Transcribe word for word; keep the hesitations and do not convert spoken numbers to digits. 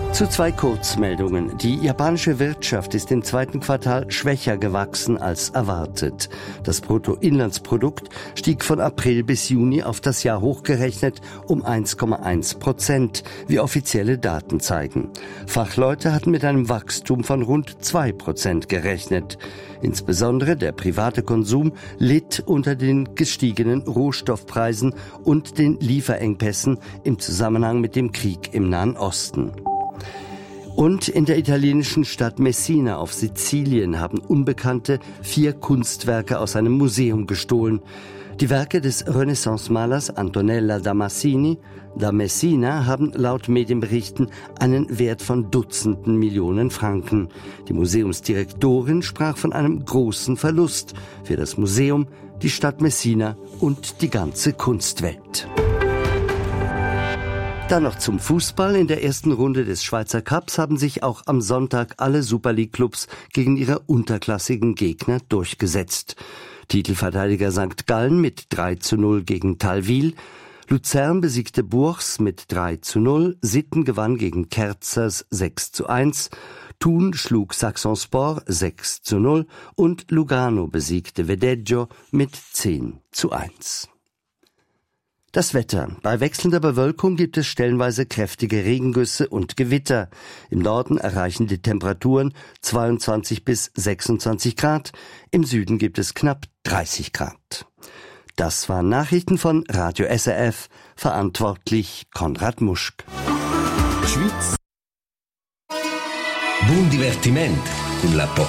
Zu zwei Kurzmeldungen. Die japanische Wirtschaft ist im zweiten Quartal schwächer gewachsen als erwartet. Das Bruttoinlandsprodukt stieg von April bis Juni auf das Jahr hochgerechnet um eins Komma eins Prozent, wie offizielle Daten zeigen. Fachleute hatten mit einem Wachstum von rund zwei Prozent gerechnet. Insbesondere der private Konsum litt unter den gestiegenen Rohstoffpreisen und den Lieferengpässen im Zusammenhang mit dem Krieg im Nahen Osten. Und in der italienischen Stadt Messina auf Sizilien haben Unbekannte vier Kunstwerke aus einem Museum gestohlen. Die Werke des Renaissance-Malers Antonella Damascini da Messina haben laut Medienberichten einen Wert von Dutzenden Millionen Franken. Die Museumsdirektorin sprach von einem großen Verlust für das Museum, die Stadt Messina und die ganze Kunstwelt. Dann noch zum Fußball. In der ersten Runde des Schweizer Cups haben sich auch am Sonntag alle Super League-Clubs gegen ihre unterklassigen Gegner durchgesetzt. Titelverteidiger Sankt Gallen mit drei zu null gegen Talwil. Luzern besiegte Bourgs mit drei zu null. Sitten gewann gegen Kerzers sechs zu eins. Thun schlug Saxonspor sechs zu null. Und Lugano besiegte Vedeggio mit zehn zu eins. Das Wetter. Bei wechselnder Bewölkung gibt es stellenweise kräftige Regengüsse und Gewitter. Im Norden erreichen die Temperaturen zweiundzwanzig bis sechsundzwanzig Grad. Im Süden gibt es knapp dreißig Grad. Das waren Nachrichten von Radio S R F. Verantwortlich Konrad Muschk. Schweiz. Buon divertimento. La